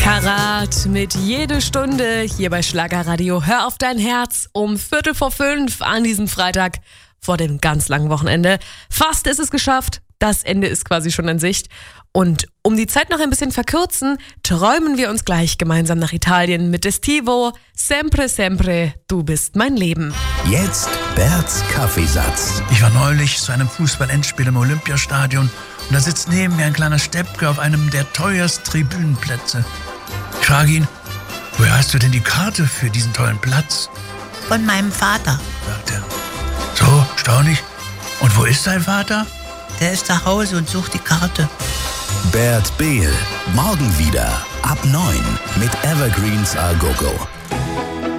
Karat mit jede Stunde hier bei Schlagerradio. Hör auf dein Herz um 4:45 an diesem Freitag vor dem ganz langen Wochenende. Fast ist es geschafft. Das Ende ist quasi schon in Sicht. Und um die Zeit noch ein bisschen verkürzen, träumen wir uns gleich gemeinsam nach Italien mit Estivo. Sempre, sempre, du bist mein Leben. Jetzt Berts Kaffeesatz. Ich war neulich zu einem Fußball-Endspiel im Olympiastadion und da sitzt neben mir ein kleiner Steppke auf einem der teuersten Tribünenplätze. Ich frage ihn, woher hast du denn die Karte für diesen tollen Platz? Von meinem Vater. Sagt er. So, erstaunlich. Und wo ist dein Vater? Der ist zu Hause und sucht die Karte. Bert Behl. Morgen wieder ab 9 mit Evergreens A Go Go.